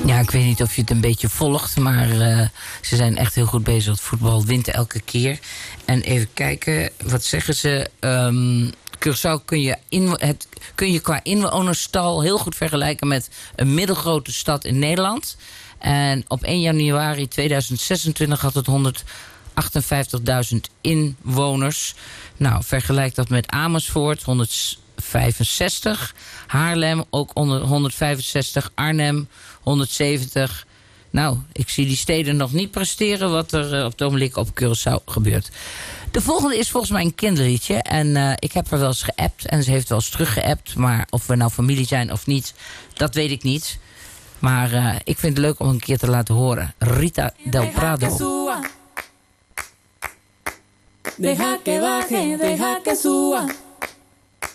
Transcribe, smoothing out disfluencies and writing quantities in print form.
Ja, ik weet niet of je het een beetje volgt, maar ze zijn echt heel goed bezig. Het voetbal wint elke keer. En even kijken, wat zeggen ze? Curaçao kun je qua inwonerstal heel goed vergelijken met een middelgrote stad in Nederland. En op 1 januari 2026 had het 158.000 inwoners. Nou, vergelijk dat met Amersfoort, 165. Haarlem ook 165. Arnhem 170. Nou, ik zie die steden nog niet presteren wat er op het ogenblik op Curaçao gebeurt. De volgende is volgens mij een kinderliedje. En ik heb haar wel eens geappt en ze heeft wel eens teruggeappt. Maar of we nou familie zijn of niet, dat weet ik niet. Maar ik vind het leuk om een keer te laten horen. Rita del Prado. Deja que baje, deja que suba.